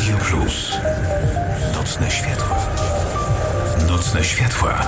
Radio Plus. Nocne światła. Nocne światła.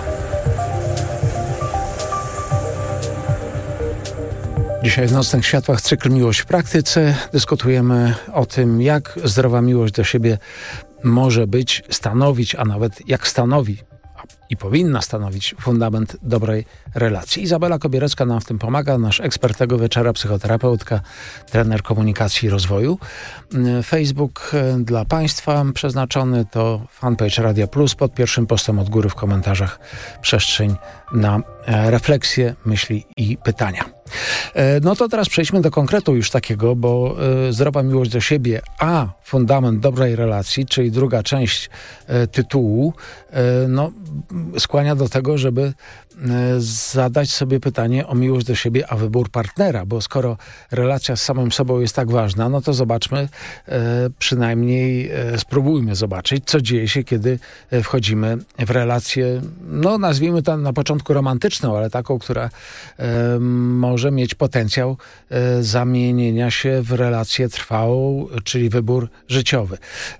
Dzisiaj w Nocnych Światłach cykl Miłość w praktyce. Dyskutujemy o tym, jak zdrowa miłość do siebie może być, stanowić, a nawet jak stanowi i powinna stanowić fundament dobrej relacji. Izabela Kobierecka nam w tym pomaga, nasz ekspert tego wieczora, psychoterapeutka, trener komunikacji i rozwoju. Facebook dla Państwa przeznaczony to fanpage Radia Plus. Pod pierwszym postem od góry w komentarzach przestrzeń na refleksje, myśli i pytania. No to teraz przejdźmy do konkretu już takiego, bo zdrowa miłość do siebie, a fundament dobrej relacji, czyli druga część tytułu, no, skłania do tego, żeby zadać sobie pytanie o miłość do siebie, a wybór partnera, bo skoro relacja z samym sobą jest tak ważna, no to zobaczmy, przynajmniej spróbujmy zobaczyć, co dzieje się, kiedy wchodzimy w relację, no nazwijmy to na początku romantyczną, ale taką, która może mieć potencjał zamienienia się w relację trwałą, czyli wybór życiowy.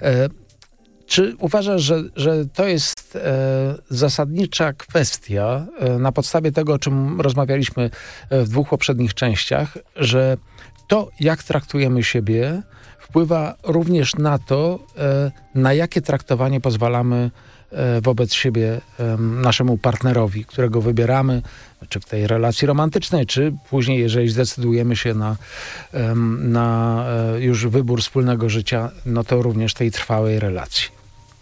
Czy uważasz, że to jest zasadnicza kwestia na podstawie tego, o czym rozmawialiśmy w dwóch poprzednich częściach, że to, jak traktujemy siebie, wpływa również na to, na jakie traktowanie pozwalamy wobec siebie naszemu partnerowi, którego wybieramy, czy w tej relacji romantycznej, czy później, jeżeli zdecydujemy się na już wybór wspólnego życia, no to również tej trwałej relacji.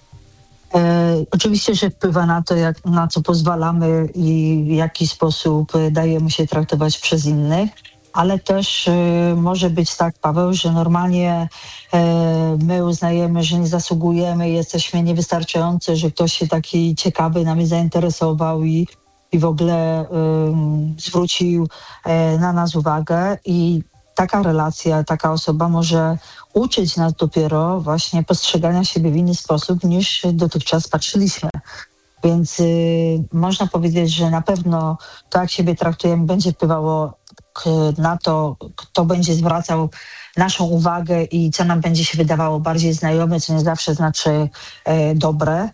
Oczywiście, że wpływa na to, na co pozwalamy i w jaki sposób dajemy się traktować przez innych, ale też może być tak, Paweł, że normalnie my uznajemy, że nie zasługujemy, jesteśmy niewystarczający, że ktoś się taki ciekawy nami zainteresował i w ogóle zwrócił na nas uwagę i taka relacja, taka osoba może uczyć nas dopiero właśnie postrzegania siebie w inny sposób niż dotychczas patrzyliśmy. Więc można powiedzieć, że na pewno to, jak siebie traktujemy, będzie wpływało na to, kto będzie zwracał naszą uwagę i co nam będzie się wydawało bardziej znajome, co nie zawsze znaczy dobre.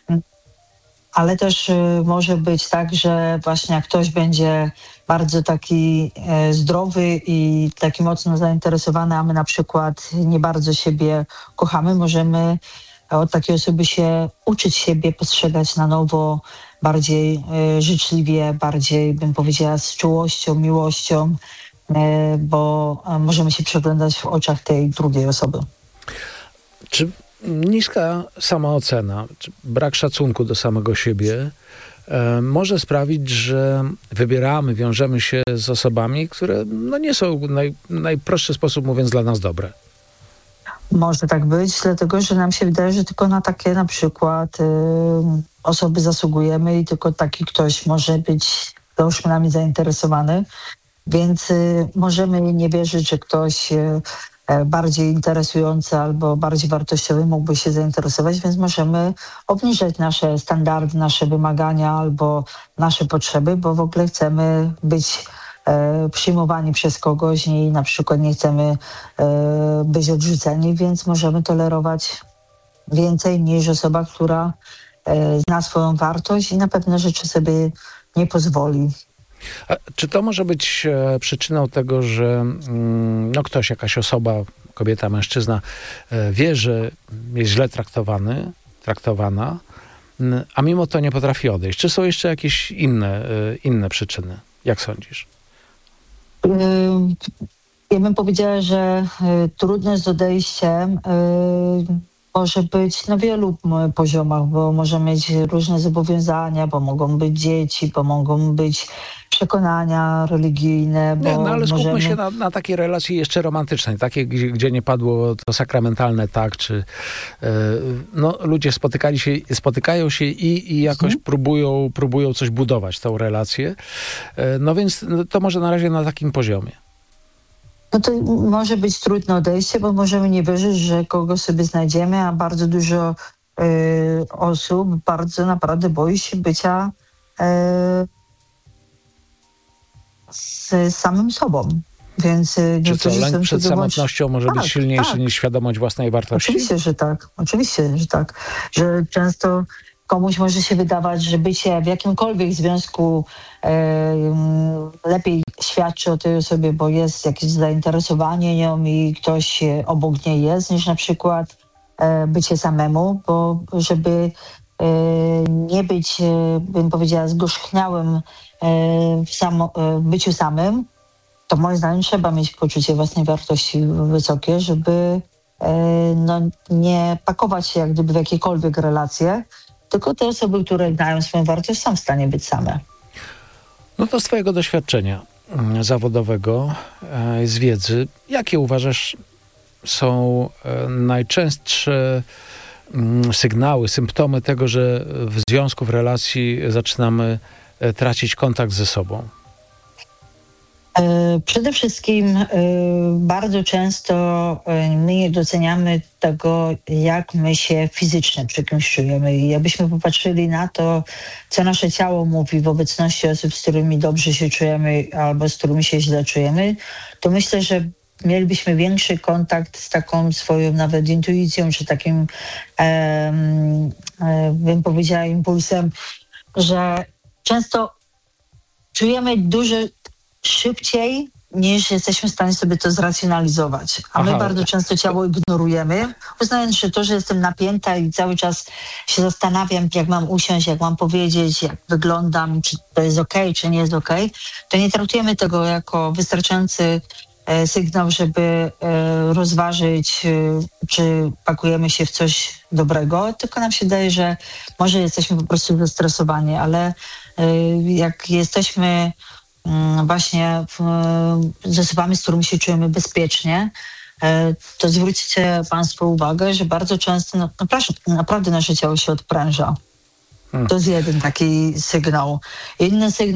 Ale też może być tak, że właśnie jak ktoś będzie bardzo taki zdrowy i taki mocno zainteresowany, a my na przykład nie bardzo siebie kochamy, możemy od takiej osoby się uczyć siebie, postrzegać na nowo, bardziej życzliwie, bardziej, bym powiedziała, z czułością, miłością, bo możemy się przeglądać w oczach tej drugiej osoby. Czy niska samoocena, czy brak szacunku do samego siebie może sprawić, że wiążemy się z osobami, które no nie są najprostszy sposób mówiąc dla nas dobre? Może tak być, dlatego że nam się wydaje, że tylko na takie na przykład osoby zasługujemy i tylko taki ktoś może być załóżmy nami zainteresowany, więc możemy nie wierzyć, że ktoś bardziej interesujący albo bardziej wartościowy mógłby się zainteresować, więc możemy obniżać nasze standardy, nasze wymagania albo nasze potrzeby, bo w ogóle chcemy być przyjmowani przez kogoś i na przykład nie chcemy być odrzuceni, więc możemy tolerować więcej niż osoba, która zna swoją wartość i na pewne rzeczy sobie nie pozwoli. A czy to może być przyczyną tego, że no ktoś, jakaś osoba, kobieta, mężczyzna wie, że jest źle traktowana, a mimo to nie potrafi odejść? Czy są jeszcze jakieś inne przyczyny? Jak sądzisz? Ja bym powiedziała, że trudność z odejściem może być na wielu poziomach, bo może mieć różne zobowiązania, bo mogą być dzieci, bo mogą być przekonania religijne. Bo nie, ale skupmy się na takiej relacji jeszcze romantycznej, takiej, gdzie nie padło to sakramentalne tak, czy no, ludzie spotykają się i jakoś próbują coś budować, tą relację. No więc to może na razie na takim poziomie. No to może być trudne odejście, bo możemy nie wierzyć, że kogo sobie znajdziemy, a bardzo dużo osób bardzo naprawdę boi się bycia z samym sobą. Więc Czy co, niektórzy lęk są przed tego samotnością może być silniejszy niż świadomość własnej wartości? Oczywiście, że tak. Oczywiście, że tak. Że często komuś może się wydawać, że bycie w jakimkolwiek związku lepiej świadczy o tej osobie, bo jest jakieś zainteresowanie nią i ktoś obok niej jest, niż na przykład bycie samemu, bo żeby nie być, bym powiedziała, zgorzchniałym w byciu samym, to moim zdaniem trzeba mieć poczucie własnej wartości wysokie, żeby nie pakować się jak gdyby w jakiekolwiek relacje, tylko te osoby, które znają swoją wartość, są w stanie być same. No to z twojego doświadczenia zawodowego, z wiedzy, jakie uważasz są najczęstsze sygnały, symptomy tego, że w związku, w relacji zaczynamy tracić kontakt ze sobą? Przede wszystkim bardzo często my nie doceniamy tego, jak my się fizycznie przy kimś czujemy. I jakbyśmy popatrzyli na to, co nasze ciało mówi w obecności osób, z którymi dobrze się czujemy albo z którymi się źle czujemy, to myślę, że mielibyśmy większy kontakt z taką swoją nawet intuicją, czy takim, bym powiedziała, impulsem, że często czujemy dużo szybciej, niż jesteśmy w stanie sobie to zracjonalizować. A my bardzo często ciało ignorujemy, uznając, że to, że jestem napięta i cały czas się zastanawiam, jak mam usiąść, jak mam powiedzieć, jak wyglądam, czy to jest okej, czy nie jest okej, to nie traktujemy tego jako wystarczający sygnał, żeby rozważyć, czy pakujemy się w coś dobrego, tylko nam się daje, że może jesteśmy po prostu zestresowani, ale jak jesteśmy właśnie z osobami, z którymi się czujemy bezpiecznie, to zwróćcie Państwo uwagę, że bardzo często naprawdę nasze ciało się odpręża. To jest jeden taki sygnał. Inny sygnał